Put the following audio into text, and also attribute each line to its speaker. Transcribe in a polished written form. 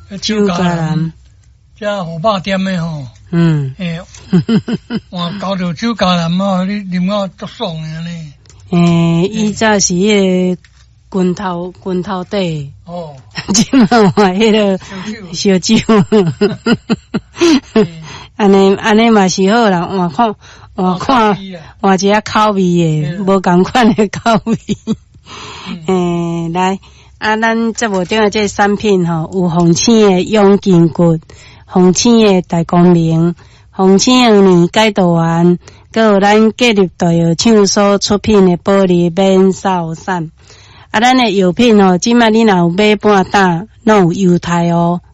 Speaker 1: 酒家人，这火爆店的吼，换搞到酒家人嘛，你啉到足爽的呢。
Speaker 2: 伊早是迄个拳头底，即嘛换迄个烧酒，安尼嘛是好啦，换一下口味的，无同款的口味。来，咱节目顶的这产品吼，有红青的永筋骨，红青的大光明，红青2年解毒丸，还有咱隔入大药厂所出品的保利免扫散。咱的药品吼，即摆你若有买半打，拢有优待哦。